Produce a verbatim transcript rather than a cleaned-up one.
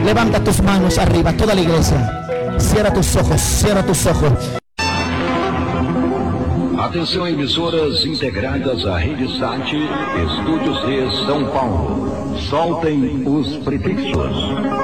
Levanta tus manos arriba, toda la iglesia. Cierra tus ojos, cierra tus ojos. Atenção, emissoras integradas à Rede Sat, Estúdios de São Paulo. Soltem os prefixos.